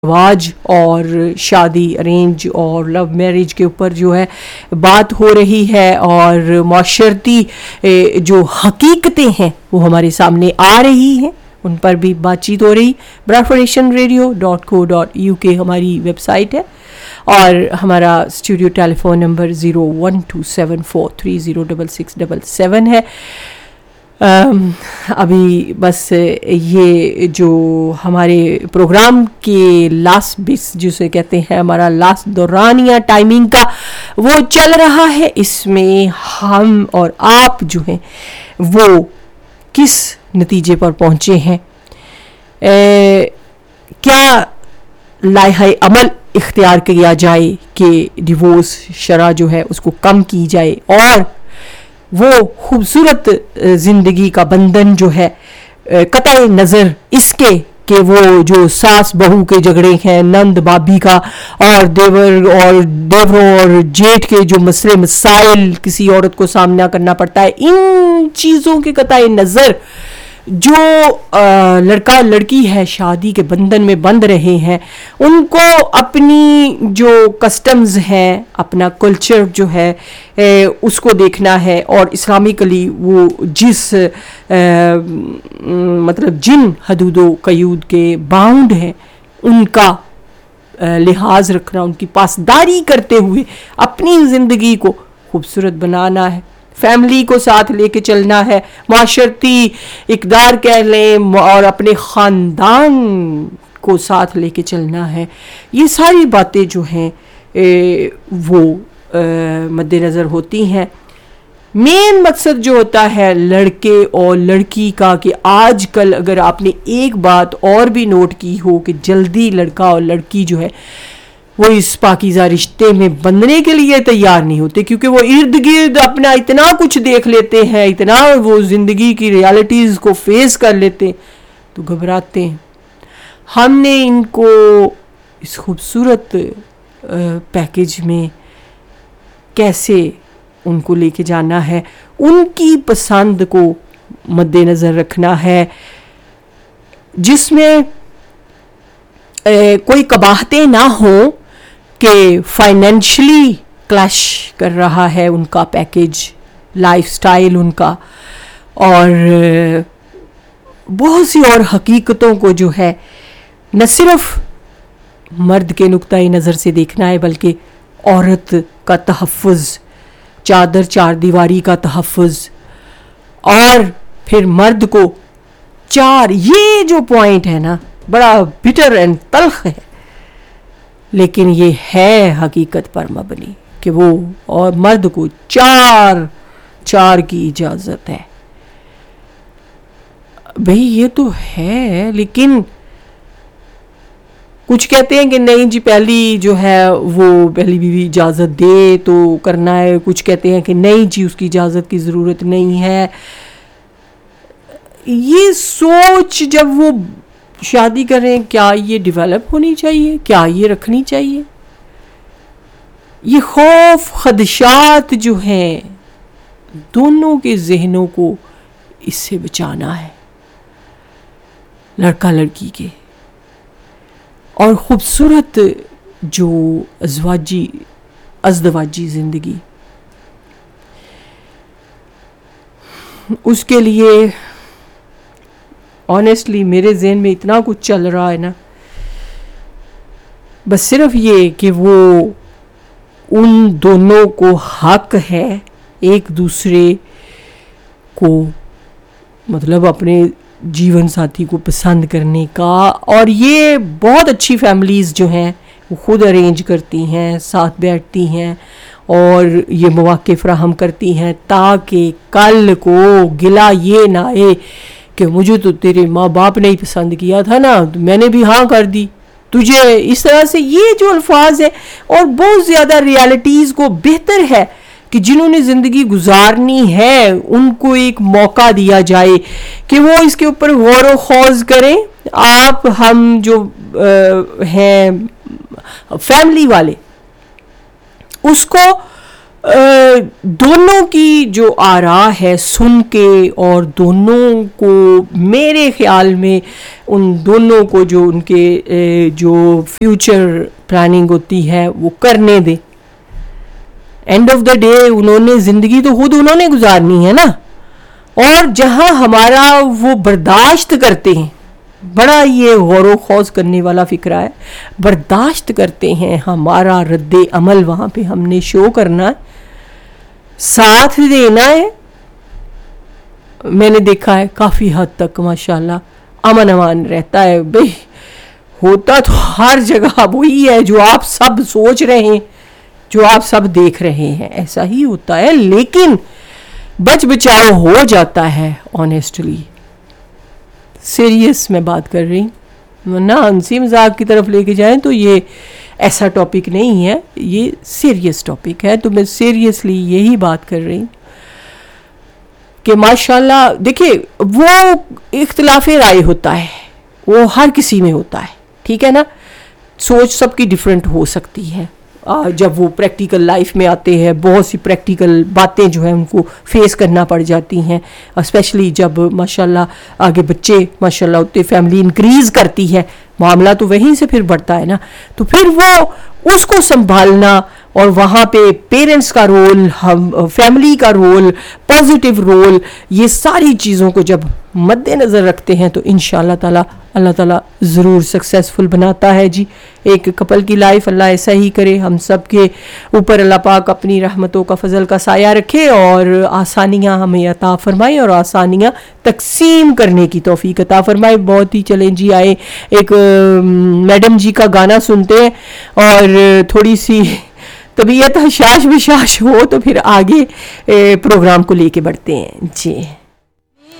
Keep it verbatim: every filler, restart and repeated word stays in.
رواج اور شادی ارینج اور لو میرج کے اوپر جو ہے بات ہو رہی ہے اور معاشرتی جو حقیقتیں ہیں وہ ہمارے سامنے آ رہی ہیں، ان پر بھی بات چیت ہو رہی۔ براڈفورڈ ایشین ریڈیو ڈاٹ کو ڈاٹ یو کے ہماری ویب سائٹ ہے اور ہمارا studio tele phone number zero one to seven four three zero double six double seven ہے۔ ابھی بس یہ جو ہمارے پروگرام کے لاسٹ بس جسے کہتے ہیں ہمارا لاسٹ دورانیہ ٹائمنگ کا وہ چل رہا ہے، اس میں ہم اور آپ جو ہیں وہ کس نتیجے پر پہنچے ہیں، کیا لائحہ عمل اختیار کیا جائے کہ ڈیورس شرح جو ہے اس کو کم کی جائے اور وہ خوبصورت زندگی کا بندھن جو ہے قطع نظر اس کے کہ وہ جو ساس بہو کے جھگڑے ہیں، نند بھابھی کا اور دیور اور دیوروں اور جیٹھ کے جو مسئلے مسائل کسی عورت کو سامنا کرنا پڑتا ہے، ان چیزوں کے قطع نظر جو لڑکا لڑکی ہے شادی کے بندھن میں بندھ رہے ہیں، ان کو اپنی جو کسٹمز ہیں، اپنا کلچر جو ہے اس کو دیکھنا ہے اور اسلامکلی وہ جس مطلب جن حدود و قیود کے باؤنڈ ہیں ان کا لحاظ رکھنا، ان کی پاسداری کرتے ہوئے اپنی زندگی کو خوبصورت بنانا ہے، فیملی کو ساتھ لے کے چلنا ہے، معاشرتی اقدار کہہ لیں اور اپنے خاندان کو ساتھ لے کے چلنا ہے۔ یہ ساری باتیں جو ہیں وہ مد نظر ہوتی ہیں۔ مین مقصد جو ہوتا ہے لڑکے اور لڑکی کا کہ آج کل اگر آپ نے ایک بات اور بھی نوٹ کی ہو کہ جلدی لڑکا اور لڑکی جو ہے وہ اس پاکیزہ رشتے میں بندھنے کے لیے تیار نہیں ہوتے، کیونکہ وہ ارد گرد اپنا اتنا کچھ دیکھ لیتے ہیں، اتنا وہ زندگی کی ریالٹیز کو فیس کر لیتے ہیں تو گھبراتے ہیں۔ ہم نے ان کو اس خوبصورت پیکیج میں کیسے ان کو لے کے جانا ہے، ان کی پسند کو مد نظر رکھنا ہے، جس میں کوئی قباحتیں نہ ہوں کہ فائنینشلی کلیش کر رہا ہے ان کا پیکیج، لائف سٹائل ان کا، اور بہت سی اور حقیقتوں کو جو ہے نہ صرف مرد کے نقطۂ نظر سے دیکھنا ہے بلکہ عورت کا تحفظ، چادر چار دیواری کا تحفظ، اور پھر مرد کو چار، یہ جو پوائنٹ ہے نا بڑا بٹر اینڈ تلخ ہے لیکن یہ ہے حقیقت پر مبنی کہ وہ اور مرد کو چار چار کی اجازت ہے۔ بھئی یہ تو ہے لیکن کچھ کہتے ہیں کہ نہیں جی پہلی جو ہے وہ پہلی بیوی اجازت دے تو کرنا ہے، کچھ کہتے ہیں کہ نہیں جی اس کی اجازت کی ضرورت نہیں ہے۔ یہ سوچ جب وہ شادی کریں کیا یہ ڈیولپ ہونی چاہیے، کیا یہ رکھنی چاہیے؟ یہ خوف خدشات جو ہیں دونوں کے ذہنوں کو اس سے بچانا ہے، لڑکا لڑکی کے، اور خوبصورت جو ازواجی ازدواجی زندگی اس کے لیے آنیسٹلی میرے ذہن میں اتنا کچھ چل رہا ہے نا، بس صرف یہ کہ وہ ان دونوں کو حق ہے ایک دوسرے کو مطلب اپنے جیون ساتھی کو پسند کرنے کا، اور یہ بہت اچھی فیملیز جو ہیں وہ خود ارینج کرتی ہیں، ساتھ بیٹھتی ہیں اور یہ مواقع فراہم کرتی ہیں تاکہ کل کو گلہ یہ نہ آئے کہ مجھے تو تیرے ماں باپ نے ہی پسند کیا تھا نا، میں نے بھی ہاں کر دی تجھے، اس طرح سے یہ جو الفاظ ہیں، اور بہت زیادہ ریالٹیز کو بہتر ہے کہ جنہوں نے زندگی گزارنی ہے ان کو ایک موقع دیا جائے کہ وہ اس کے اوپر غور و خوض کریں۔ آپ ہم جو ہیں فیملی والے اس کو دونوں کی جو آرا ہے سن کے اور دونوں کو میرے خیال میں ان دونوں کو جو ان کے جو فیوچر پلاننگ ہوتی ہے وہ کرنے دیں. اینڈ آف دا ڈے انہوں نے زندگی تو خود انہوں نے گزارنی ہے نا, اور جہاں ہمارا وہ برداشت کرتے ہیں, بڑا یہ غور و خوض کرنے والا فکرہ ہے, برداشت کرتے ہیں ہمارا رد عمل وہاں پہ ہم نے شو کرنا ہے, ساتھ دینا ہے. میں نے دیکھا ہے کافی حد تک ماشاءاللہ امن امان رہتا ہے. بھئی ہوتا تو ہر جگہ وہی ہے جو آپ سب سوچ رہے ہیں, جو آپ سب دیکھ رہے ہیں, ایسا ہی ہوتا ہے, لیکن بچ بچاؤ ہو جاتا ہے. آنیسٹلی سیریس میں بات کر رہی ہوں, ورنہ ہنسی مذاق کی طرف لے کے جائیں تو یہ ایسا ٹاپک نہیں ہے, یہ سیریس ٹاپک ہے. تو میں سیریسلی یہی بات کر رہی ہوں کہ ماشاءاللہ دیکھیں وہ اختلاف رائے ہوتا ہے, وہ ہر کسی میں ہوتا ہے, ٹھیک ہے نا, سوچ سب کی ڈیفرنٹ ہو سکتی ہے. جب وہ پریکٹیکل لائف میں آتے ہیں بہت سی پریکٹیکل باتیں جو ہیں ان کو فیس کرنا پڑ جاتی ہیں, اسپیشلی جب ماشاءاللہ آگے بچے ماشاءاللہ ہوتے, فیملی انکریز کرتی ہے, معاملہ تو وہیں سے پھر بڑھتا ہے نا. تو پھر وہ اس کو سنبھالنا, اور وہاں پہ پیرنٹس کا رول, ہم فیملی کا رول, پازیٹیو رول, یہ ساری چیزوں کو جب مد نظر رکھتے ہیں تو انشاءاللہ تعالیٰ اللہ تعالیٰ ضرور سکسیسفل بناتا ہے. جی ایک کپل کی لائف اللہ ایسا ہی کرے, ہم سب کے اوپر اللہ پاک اپنی رحمتوں کا فضل کا سایہ رکھے اور آسانیاں ہمیں عطا فرمائے اور آسانیاں تقسیم کرنے کی توفیق عطا فرمائے. بہت ہی چلیں جی آئے ایک میڈم جی کا گانا سنتے ہیں, اور تھوڑی سی طبیعت حشاش بشاش ہو تو پھر آگے پروگرام کو لے کے بڑھتے ہیں. جی